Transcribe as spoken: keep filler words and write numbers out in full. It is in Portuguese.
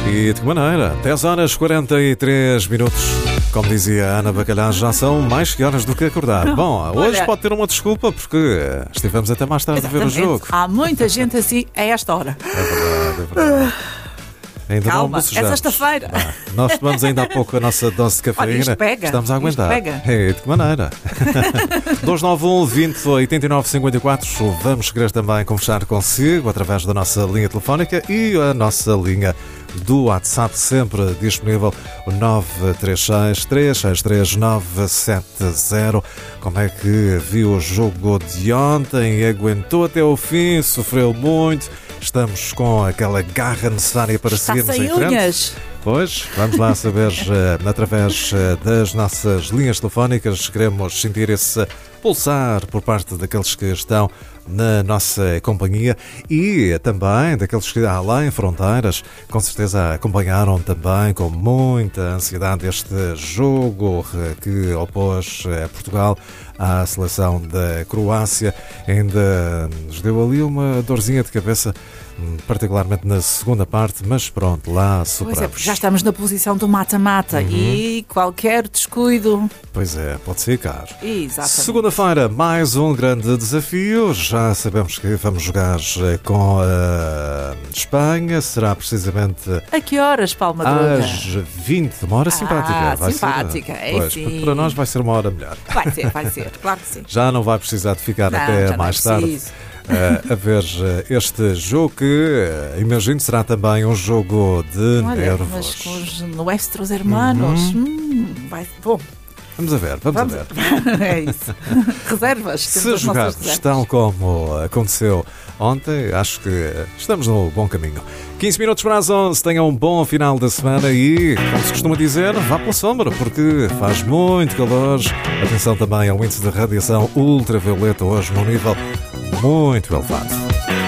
E de que maneira? dez horas e quarenta e três minutos. Como dizia a Ana Bacalhau, já são mais que horas do que acordar. Bom, hoje Olha, pode ter uma desculpa porque estivemos até mais tarde a ver o jogo. Há muita gente assim a esta hora. É verdade, é verdade. Ainda Calma, não é bocejamos. sexta-feira. Ah, nós tomamos ainda há pouco a nossa dose de cafeína. Olha, isto pega, Estamos a aguentar. isto pega. É, de que maneira? dois nove um, vinte, oitenta e nove, cinquenta e quatro. Vamos querer também conversar consigo através da nossa linha telefónica e a nossa linha do WhatsApp, sempre disponível, o nove três seis, três seis três, nove sete zero. Como é que viu o jogo de ontem? Aguentou até o fim? Sofreu muito? Estamos com aquela garra necessária para Está seguirmos sem em frente? unhas. Pois, vamos lá saber uh, através uh, das nossas linhas telefónicas. Queremos sentir esse pulsar por parte daqueles que estão na nossa companhia e também daqueles que além fronteiras com certeza acompanharam também com muita ansiedade este jogo que opôs Portugal à seleção da Croácia. Ainda nos deu ali uma dorzinha de cabeça, particularmente na segunda parte, mas pronto, lá superamos. Pois é, porque já estamos na posição do mata-mata uhum. e qualquer descuido... Pois é, pode ser caro. Exatamente. Segunda-feira, mais um grande desafio. Já sabemos que vamos jogar com a Espanha. Será precisamente... A que horas, Paulo Madruga? Às vinte, uma hora simpática. Ah, vai simpática, ser, é pois, sim. Para nós vai ser uma hora melhor. Vai ser, vai ser, claro que sim. Já não vai precisar de ficar não, até mais não é tarde uh, a ver este jogo que, uh, imagino, será também um jogo de Olha, nervos. mas com os nuestros hermanos, uhum. hum, vai... Bom... Vamos a ver, vamos, vamos a ver. É isso. Reservas. Se jogarmos tal como aconteceu ontem, acho que estamos no bom caminho. quinze minutos para as onze, tenham um bom final da semana e, como se costuma dizer, vá pela sombra, porque faz muito calor. Atenção também ao índice de radiação ultravioleta hoje num nível muito elevado.